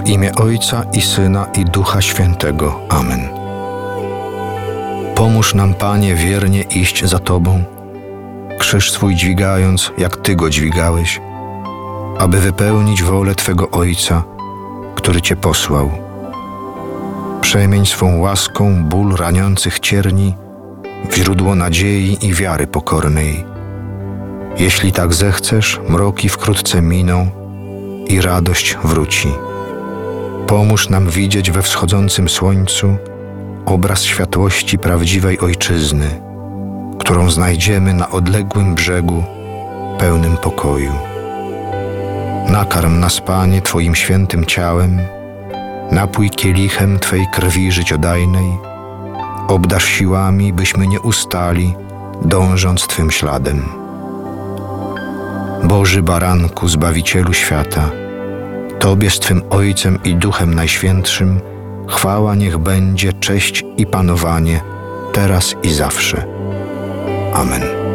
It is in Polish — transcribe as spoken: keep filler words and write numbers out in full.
W imię Ojca i Syna i Ducha Świętego. Amen. Pomóż nam, Panie, wiernie iść za Tobą, krzyż swój dźwigając, jak Ty go dźwigałeś, aby wypełnić wolę Twego Ojca, który Cię posłał. Przemień swą łaską ból raniących cierni w źródło nadziei i wiary pokornej. Jeśli tak zechcesz, mroki wkrótce miną i radość wróci. Pomóż nam widzieć we wschodzącym słońcu obraz światłości prawdziwej Ojczyzny, którą znajdziemy na odległym brzegu, pełnym pokoju. Nakarm nas, Panie, Twoim świętym ciałem, napój kielichem Twej krwi życiodajnej, obdarz siłami, byśmy nie ustali, dążąc Twym śladem. Boży Baranku, Zbawicielu świata, Tobie z Twym Ojcem i Duchem Najświętszym chwała niech będzie, cześć i panowanie, teraz i zawsze. Amen.